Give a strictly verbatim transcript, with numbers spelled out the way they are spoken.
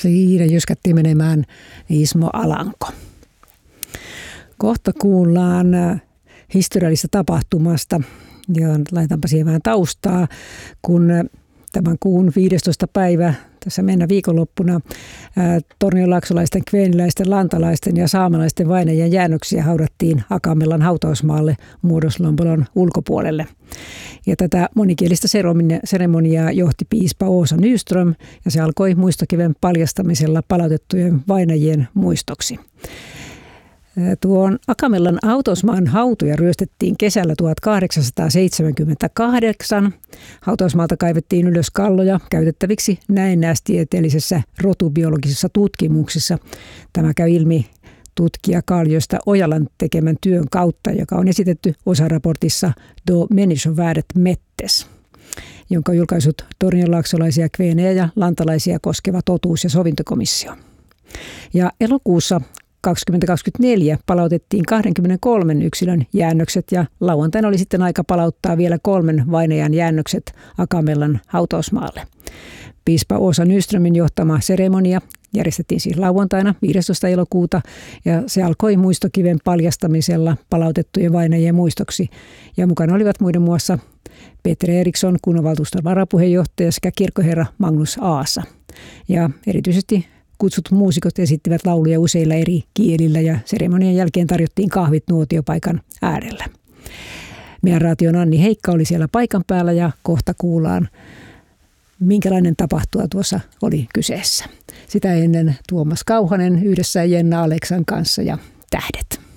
Siinä jyskättiin menemään Ismo Alanko. Kohta kuullaan historiallisesta tapahtumasta ja laitaanpa siihen vähän taustaa, kun tämän kuun viidestoista päivä tässä mennä viikonloppuna tornionlaaksolaisten, kveeniläisten, lantalaisten ja saamelaisten vainajien jäännöksiä haudattiin Akamellan hautausmaalle Muodoslompolon ulkopuolelle. Ja tätä monikielistä seremoniaa johti piispa Åsa Nyström ja se alkoi muistokiven paljastamisella palautettujen vainajien muistoksi. Tuon Akamellan hautausmaan hautoja ryöstettiin kesällä tuhatkahdeksansataaseitsemänkymmentäkahdeksan. Hautausmaalta kaivettiin ylös kalloja käytettäviksi näennäistieteellisessä rotubiologisessa tutkimuksessa. Tämä käy ilmi tutkija Carl-Gösta Ojalan tekemän työn kautta, joka on esitetty osaraportissa Do människovärdet mättes, jonka on julkaisut tornionlaaksolaisia, kveenejä ja lantalaisia koskeva totuus- ja sovintokomissio. Ja elokuussa kaksituhattakaksikymmentäneljä palautettiin kaksikymmentäkolme yksilön jäännökset ja lauantaina oli sitten aika palauttaa vielä kolmen vainajan jäännökset Akamellan hautausmaalle. Piispa Åsa Nyströmin johtama seremonia järjestettiin siis lauantaina viidestoista elokuuta ja se alkoi muistokiven paljastamisella palautettujen vainajien muistoksi. Ja mukana olivat muiden muassa Peter Eriksson, kunnanvaltuuston varapuheenjohtaja sekä kirkkoherra Magnus Aasa. Ja erityisesti kutsut muusikot esittivät lauluja useilla eri kielillä ja seremonian jälkeen tarjottiin kahvit nuotiopaikan äärellä. Meidän raation Anni Heikka oli siellä paikan päällä ja kohta kuullaan, minkälainen tapahtuma tuossa oli kyseessä. Sitä ennen Tuomas Kauhanen yhdessä Jenna Aleksan kanssa ja Tähdet.